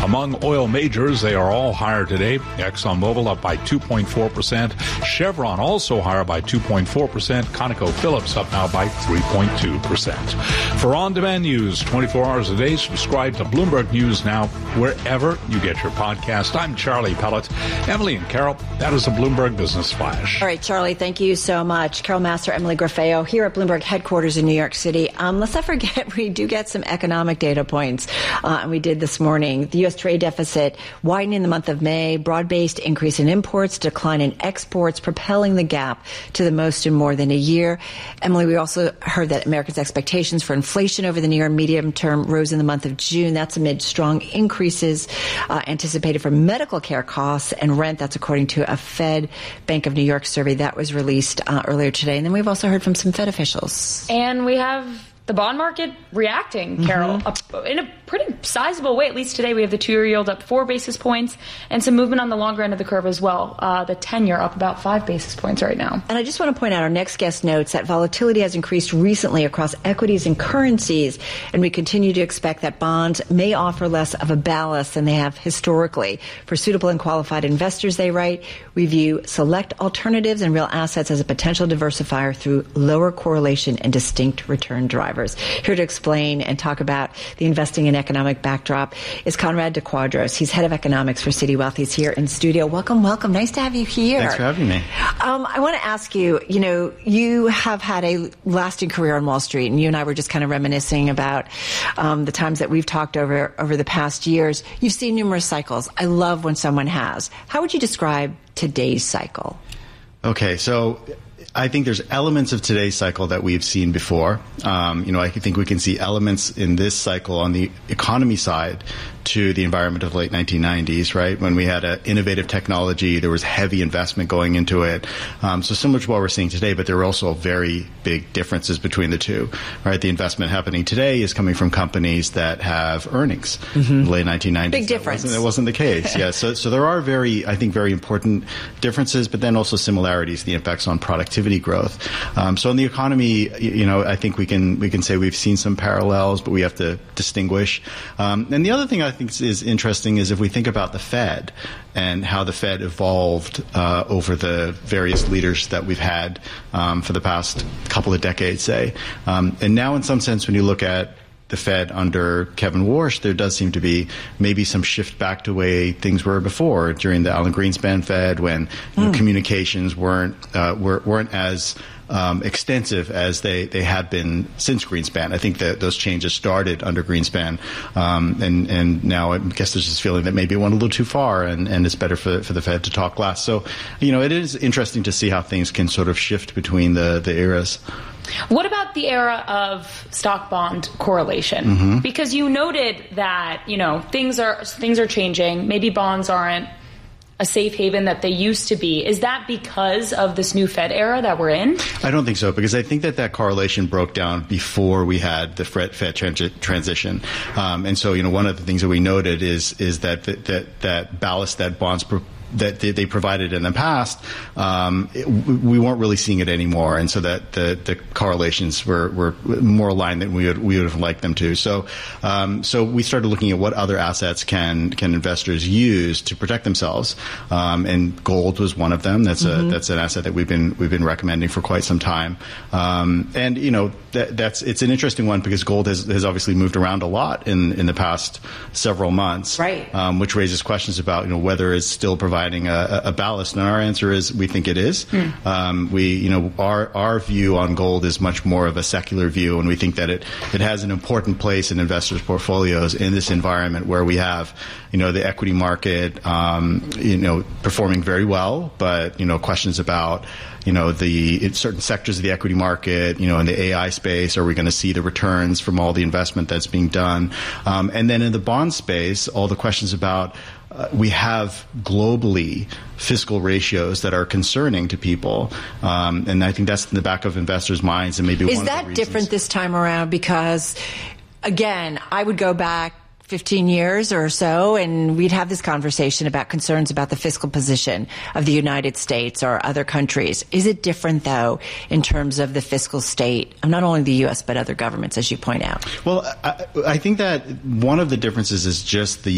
Among oil majors, they are all higher today. ExxonMobil up by 2.4%. Chevron also higher by 2.4%. ConocoPhillips up now by 3.2%. For on-demand news 24 hours a day, subscribe to Bloomberg News Now wherever you get your podcast. I'm Charlie Pellet. Emily and Carol, that is a Bloomberg Business Flash. All right, Charlie, thank you so much. Carol Massar, Emily Grafeo here at Bloomberg headquarters in New York City. Let's not forget, we do get some economic data points, and we did this morning. The U.S. trade deficit widening in the month of May, broad-based increase in imports, decline in exports, propelling the gap to the most in more than a year. Emily, we also heard that Americans' expectations for inflation over the near and medium term rose in the month of June. That's amid strong increases anticipated for medical care costs and rent. That's according to a Fed Bank of New York survey that was released earlier today. And then we've also heard from some Fed officials. And we have the bond market reacting, Carol, up in a pretty sizable way. At least today we have the 2-year yield up 4 basis points and some movement on the longer end of the curve as well. The 10-year up about 5 basis points right now. And I just want to point out, our next guest notes that volatility has increased recently across equities and currencies, and we continue to expect that bonds may offer less of a ballast than they have historically. For suitable and qualified investors, they write, we view select alternatives and real assets as a potential diversifier through lower correlation and distinct return drivers. Here to explain and talk about the investing and economic backdrop is Conrad DeQuadros. He's head of economics for Citi Wealth. He's here in studio. Welcome, welcome. Nice to have you here. Thanks for having me. I want to ask you, you have had a lasting career on Wall Street, and you and I were just kind of reminiscing about the times that we've talked over the past years. You've seen numerous cycles. I love when someone has. How would you describe today's cycle? Okay, so I think there's elements of today's cycle that we've seen before. I think we can see elements in this cycle on the economy side to the environment of the late 1990s, right? When we had an innovative technology, there was heavy investment going into it. So similar to what we're seeing today, but there are also very big differences between the two, right? The investment happening today is coming from companies that have earnings. In the late 1990s. Big difference. That wasn't the case. Yeah. So there are very important differences, but then also similarities, the impacts on productivity growth. So in the economy, I think we can say we've seen some parallels, but we have to distinguish. And the other thing I think is interesting is if we think about the Fed and how the Fed evolved over the various leaders that we've had for the past couple of decades, say. And now, in some sense, when you look at the Fed under Kevin Warsh, there does seem to be maybe some shift back to the way things were before during the Alan Greenspan Fed, when communications weren't as extensive as they had been since Greenspan. I think that those changes started under Greenspan, and now I guess there's this feeling that maybe it went a little too far, and it's better for the Fed to talk less. So, it is interesting to see how things can sort of shift between the eras. What about the era of stock bond correlation? Because you noted that, things are changing. Maybe bonds aren't a safe haven that they used to be. Is that because of this new Fed era that we're in? I don't think so, because I think that correlation broke down before we had the Fed transition. And so, one of the things that we noted is that ballast that bonds that they provided in the past, we weren't really seeing it anymore, and so that the correlations were more aligned than we would have liked them to. So we started looking at what other assets can investors use to protect themselves, and gold was one of them. That's an asset that we've been recommending for quite some time, and it's an interesting one because gold has obviously moved around a lot in the past several months, right? Which raises questions about whether it's still providing a ballast, and our answer is we think it is. Our view on gold is much more of a secular view, and we think that it has an important place in investors' portfolios in this environment where we have the equity market performing very well, but questions about in certain sectors of the equity market, in the AI space, are we going to see the returns from all the investment that's being done? And then in the bond space, all the questions about we have globally fiscal ratios that are concerning to people, and I think that's in the back of investors' minds, and maybe one of the reasons. Is that different this time around? Because, again, I would go back 15 years or so, and we'd have this conversation about concerns about the fiscal position of the United States or other countries. Is it different, though, in terms of the fiscal state of not only the U.S., but other governments, as you point out? Well, I think that one of the differences is just the